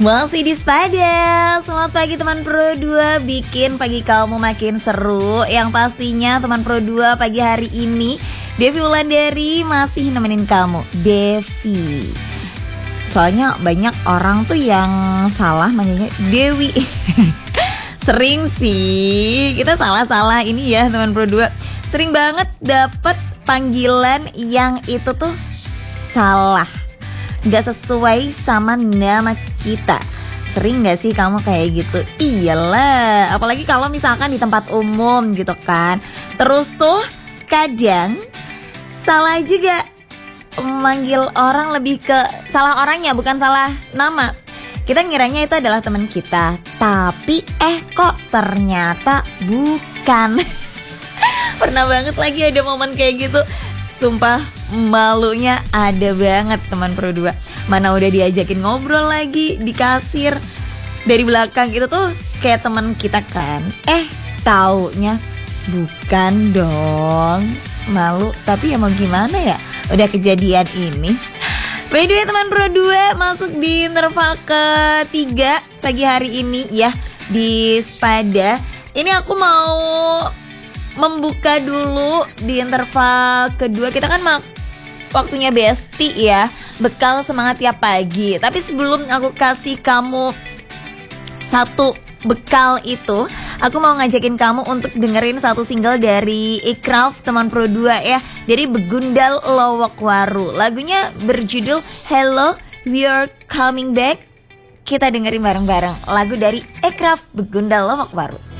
Masih di Spada. Selamat pagi teman Pro 2. Bikin pagi kamu makin seru. Yang pastinya teman Pro 2 pagi hari ini Devi Wulandari masih nemenin kamu. Devi. Soalnya banyak orang tuh yang salah manggilnya Dewi. Sering sih kita salah-salah ini ya teman Pro 2. Sering banget dapet panggilan yang itu tuh salah, gak sesuai sama nama kita. Sering gak sih kamu kayak gitu? Iyalah, apalagi kalau misalkan di tempat umum gitu kan. Terus tuh kadang salah juga memanggil orang, lebih ke salah orangnya, bukan salah nama. Kita ngiranya itu adalah teman kita, tapi kok ternyata bukan. Pernah banget lagi ada momen kayak gitu. Sumpah malunya ada banget teman Pro 2. Mana udah diajakin ngobrol lagi di kasir, dari belakang itu tuh kayak teman kita kan. Taunya bukan dong. Malu, tapi ya mau gimana ya, udah kejadian ini. By the way teman Pro 2, masuk di interval ketiga pagi hari ini ya di Spada. Ini aku mau membuka dulu di interval kedua. Kita kan waktunya Besti ya, bekal semangat tiap pagi. Tapi sebelum aku kasih kamu satu bekal itu, aku mau ngajakin kamu untuk dengerin satu single dari Ikraf teman Pro 2 ya. Jadi Begundal Lowok Waru. Lagunya berjudul Hello We Are Coming Back. Kita dengerin bareng-bareng lagu dari Ikraf Begundal Lowok Waru.